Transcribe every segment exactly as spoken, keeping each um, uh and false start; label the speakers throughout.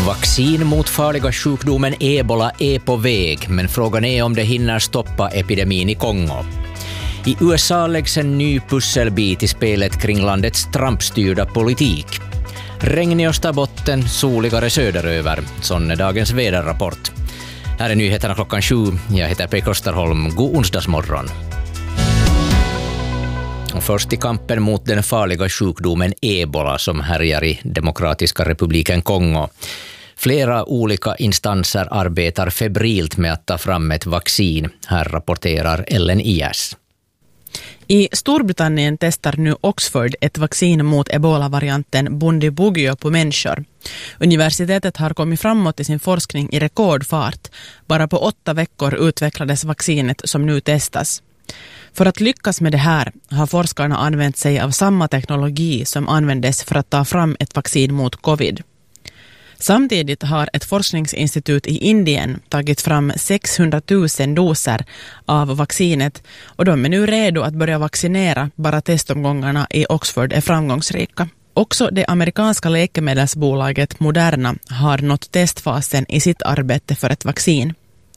Speaker 1: Vaccin mot farliga sjukdomen ebola är på väg, men frågan är om det hinner stoppa epidemin i Kongo. I U S A läggs en ny pusselbit i spelet kring landets Trump-styrda politik. Regn i Österbotten, soligare söderöver. Sån är dagens väderrapport. Här är nyheterna klockan sju. Jag heter Pekka Österholm. God onsdagsmorgon. Och först i kampen mot den farliga sjukdomen ebola som härjar i Demokratiska republiken Kongo. Flera olika instanser arbetar febrilt med att ta fram ett vaccin. Här rapporterar Ellen Ias.
Speaker 2: I Storbritannien testar nu Oxford ett vaccin mot ebola-varianten Bundibugyo på människor. Universitetet har kommit framåt i sin forskning i rekordfart. Bara på åtta veckor utvecklades vaccinet som nu testas. För att lyckas med det här har forskarna använt sig av samma teknologi som användes för att ta fram ett vaccin mot covid. Samtidigt har ett forskningsinstitut i Indien tagit fram sexhundratusen doser av vaccinet och de är nu redo att börja vaccinera bara testomgångarna i Oxford är framgångsrika. Också det amerikanska läkemedelsbolaget Moderna har nått testfasen i sitt arbete för ett vaccin.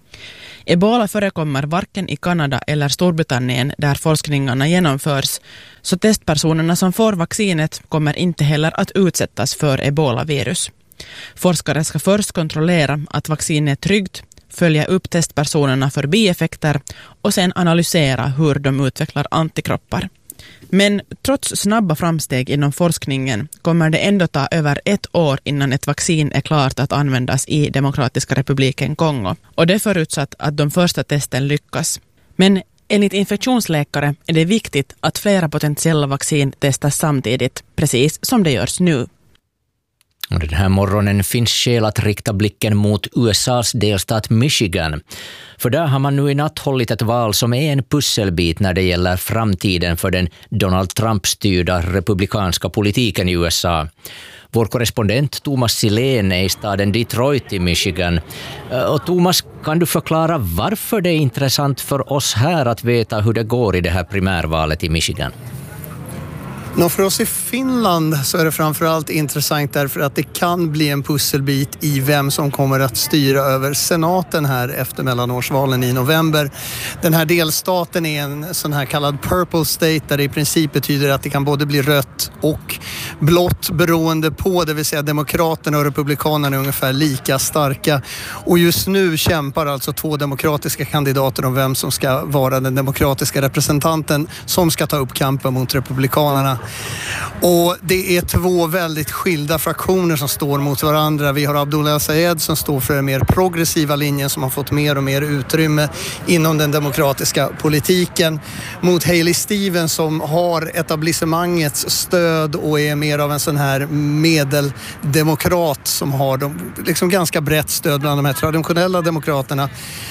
Speaker 2: Ebola förekommer varken i Kanada eller Storbritannien där forskningarna genomförs, så testpersonerna som får vaccinet kommer inte heller att utsättas för ebolavirus. Forskare ska först kontrollera att vaccinet är tryggt, följa upp testpersonerna för bieffekter och sen analysera hur de utvecklar antikroppar. Men trots snabba framsteg inom forskningen kommer det ändå ta över ett år innan ett vaccin är klart att användas i Demokratiska republiken Kongo. Och det förutsatt att de första testen lyckas. Men enligt infektionsläkare är det viktigt att flera potentiella vaccin testas samtidigt, precis som det görs nu.
Speaker 1: Och den här morgonen finns skäl att rikta blicken mot U S A:s delstat Michigan. För där har man nu i natt hållit ett val som är en pusselbit när det gäller framtiden för den Donald Trump-styrda republikanska politiken i U S A. Vår korrespondent Thomas Silén är i staden Detroit i Michigan. Och Thomas, kan du förklara varför det är intressant för oss här att veta hur det går i det här primärvalet i Michigan?
Speaker 3: Nå, för oss i Finland så är det framförallt intressant därför att det kan bli en pusselbit i vem som kommer att styra över senaten här efter mellanårsvalen i november. Den här delstaten är en sån här kallad purple state där det i princip betyder att det kan både bli rött och blått beroende på, det vill säga demokraterna och republikanerna är ungefär lika starka. Och just nu kämpar alltså två demokratiska kandidater om vem som ska vara den demokratiska representanten som ska ta upp kampen mot republikanerna. Och det är två väldigt skilda fraktioner som står mot varandra. Vi har Abdullah Sayed som står för den mer progressiva linjen som har fått mer och mer utrymme inom den demokratiska politiken mot Hailey Stevens som har etablissemangets stöd och är mer av en sån här medeldemokrat som har de, liksom ganska brett stöd bland de här traditionella demokraterna.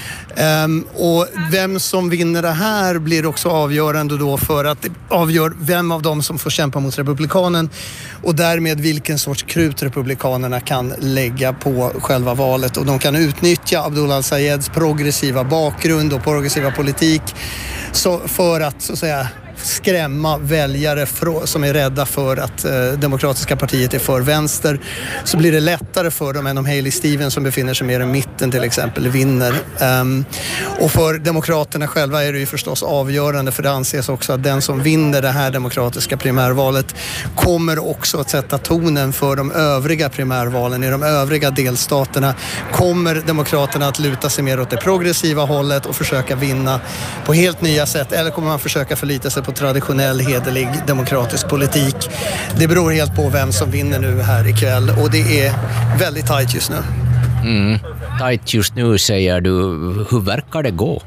Speaker 3: Um, och vem som vinner det här blir också avgörande då för att det avgör vem av dem som får kämpa mot republikanen och därmed vilken sorts krut republikanerna kan lägga på själva valet, och de kan utnyttja Abdullah Sayeds progressiva bakgrund och progressiva politik så för att så att säga skrämma väljare som är rädda för att eh, demokratiska partiet är för vänster, så blir det lättare för dem än om Hailey Stevens som befinner sig mer i mitten till exempel vinner. Um, och för demokraterna själva är det ju förstås avgörande, för det anses också att den som vinner det här demokratiska primärvalet kommer också att sätta tonen för de övriga primärvalen i de övriga delstaterna. Kommer demokraterna att luta sig mer åt det progressiva hållet och försöka vinna på helt nya sätt, eller kommer man försöka förlita sig på traditionell, hederlig, demokratisk politik? Det beror helt på vem som vinner nu här ikväll, och det är väldigt tajt just nu.
Speaker 1: Mm, tajt just nu säger du. Hur verkar det gå?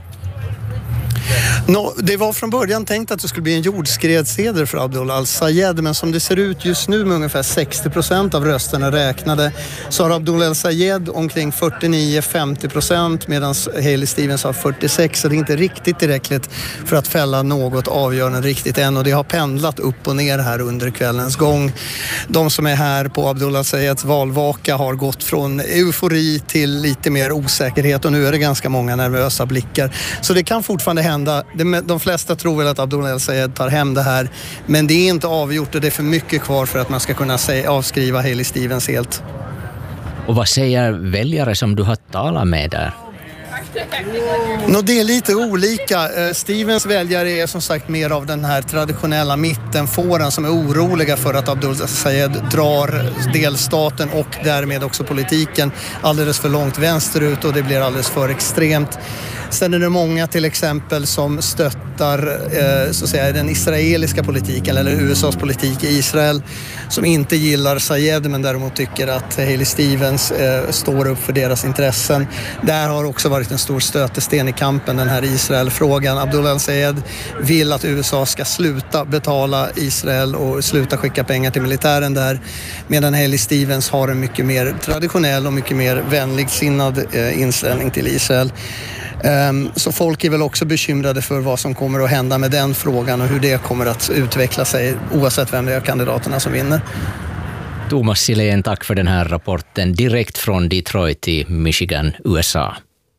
Speaker 3: No, det var från början tänkt att det skulle bli en jordskredsseger för Abdullah Sayed, men som det ser ut just nu med ungefär sextio procent av rösterna räknade så har Abdullah Sayed omkring fyrtionio till femtio procent medan Hailey Stevens har fyrtiosex, så det är inte riktigt tillräckligt för att fälla något avgörande riktigt än, och det har pendlat upp och ner här under kvällens gång. De som är här på Abdullah Sayeds valvaka har gått från eufori till lite mer osäkerhet, och nu är det ganska många nervösa blickar, så det kan fortfarande hända. De flesta tror väl att Abdullah Sayed tar hem det här, men det är inte avgjort och det är för mycket kvar för att man ska kunna säga, avskriva Hailey Stevens helt.
Speaker 1: Och vad säger väljare som du har talat med där?
Speaker 3: Nå, det är lite olika. Stevens väljare är som sagt mer av den här traditionella mittenfåran som är oroliga för att Abdul Sayed drar delstaten och därmed också politiken alldeles för långt vänsterut och det blir alldeles för extremt. Sen är det många till exempel som stöttar eh, så att säga, den israeliska politiken eller U S A:s politik i Israel som inte gillar Sayed men däremot tycker att Haley Stevens eh, står upp för deras intressen. Där har också varit en stor stötesten i kampen, den här Israel-frågan. Abdullah Sayed vill att U S A ska sluta betala Israel och sluta skicka pengar till militären där, medan Haley Stevens har en mycket mer traditionell och mycket mer vänligsinnad eh, inställning till Israel. Så folk är väl också bekymrade för vad som kommer att hända med den frågan och hur det kommer att utveckla sig oavsett vem det är kandidaterna som vinner.
Speaker 1: Thomas Silén, tack för den här rapporten direkt från Detroit i Michigan, U S A.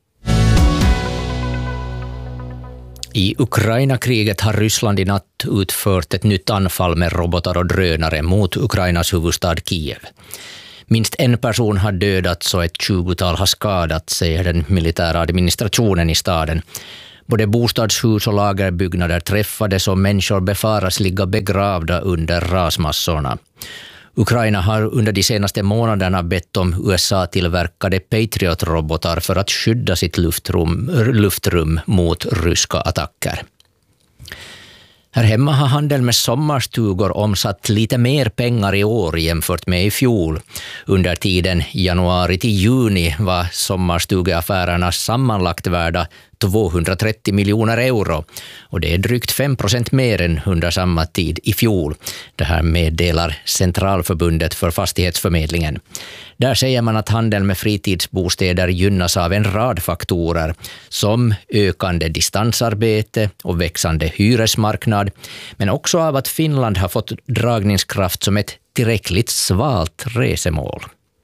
Speaker 1: I Ukraina-kriget har Ryssland i natt utfört ett nytt anfall med robotar och drönare mot Ukrainas huvudstad Kiev. Minst en person har dödats och ett tjugotal har skadats, säger den militära administrationen i staden. Både bostadshus och lagerbyggnader träffades och människor befaras ligga begravda under rasmassorna. Ukraina har under de senaste månaderna bett om U S A-tillverkade Patriot-robotar för att skydda sitt luftrum, luftrum mot ryska attacker. Här hemma har handeln med sommarstugor omsatt lite mer pengar i år jämfört med i fjol. Under tiden januari till juni var sommarstugeaffärerna sammanlagt värda tvåhundratrettio miljoner euro och det är drygt fem procent mer än under samma tid i fjol. Det här meddelar Centralförbundet för fastighetsförmedlingen. Där säger man att handeln med fritidsbostäder gynnas av en rad faktorer som ökande distansarbete och växande hyresmarknad, men också av att Finland har fått dragningskraft som ett tillräckligt svalt resemål.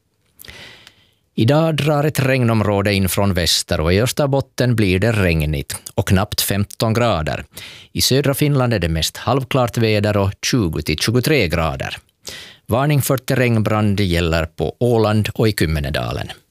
Speaker 1: Idag drar ett regnområde in från väster och i Österbotten blir det regnigt och knappt femton grader. I södra Finland är det mest halvklart väder och tjugo till tjugotre grader. Varning för terrängbrand gäller på Åland och i Kymmenedalen.